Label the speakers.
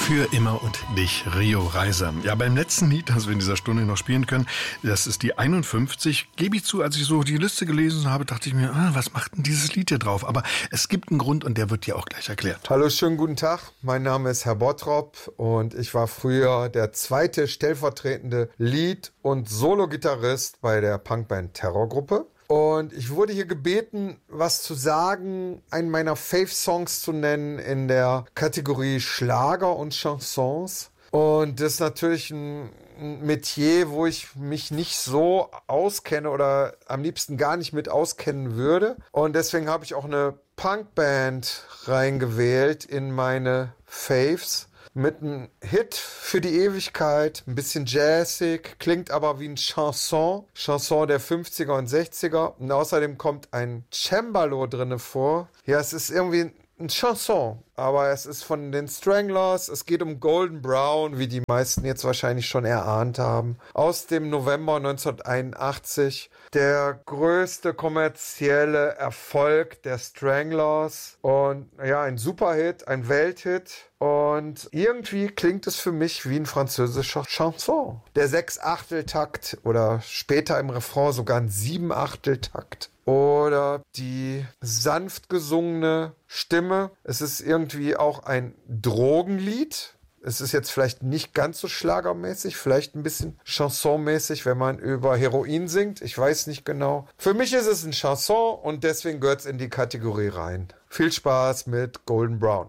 Speaker 1: Für immer und dich, Rio Reiser. Ja, beim letzten Lied, das wir in dieser Stunde noch spielen können, das ist die 51. Gebe ich zu, als ich so die Liste gelesen habe, dachte ich mir, was macht denn dieses Lied hier drauf? Aber es gibt einen Grund und der wird dir auch gleich erklärt.
Speaker 2: Hallo, schönen guten Tag. Mein Name ist Herr Bottrop und ich war früher der zweite stellvertretende Lead- und Solo-Gitarrist bei der Punkband Terrorgruppe. Und ich wurde hier gebeten, was zu sagen, einen meiner Fave-Songs zu nennen in der Kategorie Schlager und Chansons. Und das ist natürlich ein Metier, wo ich mich nicht so auskenne oder am liebsten gar nicht mit auskennen würde. Und deswegen habe ich auch eine Punkband reingewählt in meine Faves. Mit einem Hit für die Ewigkeit, ein bisschen jazzig, klingt aber wie ein Chanson der 50er und 60er. Und außerdem kommt ein Cembalo drinne vor. Ja, es ist irgendwie ein Chanson, aber es ist von den Stranglers. Es geht um Golden Brown, wie die meisten jetzt wahrscheinlich schon erahnt haben. Aus dem November 1981. Der größte kommerzielle Erfolg der Stranglers. Und ja, ein Superhit, ein Welthit. Und irgendwie klingt es für mich wie ein französischer Chanson. Der 6/8-Takt oder später im Refrain sogar ein 7/8-Takt. Oder die sanft gesungene Stimme. Es ist irgendwie auch ein Drogenlied. Es ist jetzt vielleicht nicht ganz so schlagermäßig, vielleicht ein bisschen chansonmäßig, wenn man über Heroin singt. Ich weiß nicht genau. Für mich ist es ein Chanson und deswegen gehört es in die Kategorie rein. Viel Spaß mit Golden Brown.